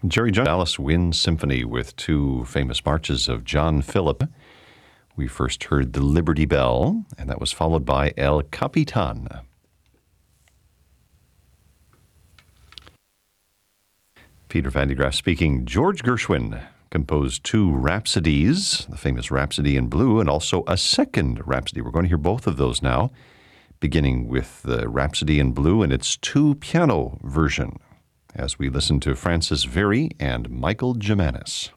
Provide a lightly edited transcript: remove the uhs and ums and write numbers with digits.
Jerry Jones, Dallas Wind Symphony with two famous marches of John Philip. We first heard the Liberty Bell, and that was followed by El Capitan. Peter Van de Graaff speaking. George Gershwin composed two Rhapsodies, the famous Rhapsody in Blue, and also a second Rhapsody. We're going to hear both of those now, beginning with the Rhapsody in Blue and its two-piano version, as we listen to Francis Very and Michael Gimanis.